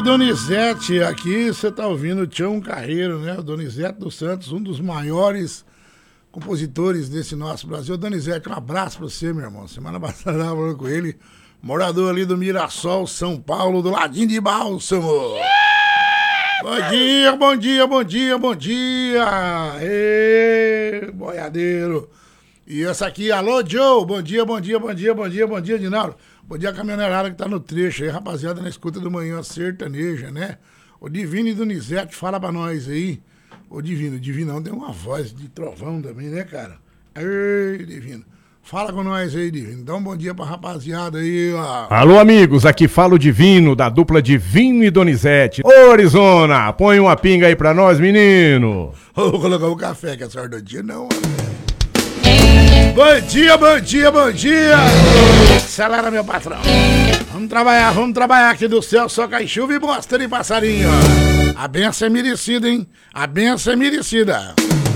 Donizete, aqui você tá ouvindo o Tião Carreiro, né? O Donizete dos Santos, um dos maiores compositores desse nosso Brasil. Donizete, um abraço pra você, meu irmão. Semana passada eu tava falando com ele, morador ali do Mirassol, São Paulo, do ladinho de Bálsamo. Bom dia, bom dia, bom dia, bom dia. Ê, boiadeiro. E essa aqui, alô, Joe, bom dia, bom dia, bom dia, bom dia, bom dia, Dinaldo. Bom dia, caminhoneirada que tá no trecho aí, rapaziada, na escuta do Manhã Sertaneja, né? O Divino e Donizete, fala pra nós aí. Ô, Divinão tem uma voz de trovão também, né, cara? Ei, Divino. Fala com nós aí, Divino. Dá um bom dia pra rapaziada aí, ó. Alô, amigos, aqui fala o Divino, da dupla Divino e Donizete. Ô, Arizona, põe uma pinga aí pra nós, menino. Vou colocar o café, que essa hora do dia não, Bom dia, bom dia, bom dia. Acelera, meu patrão. Vamos trabalhar aqui do céu, só cai chuva e mostra de passarinho. A benção é merecida, hein? A benção é merecida.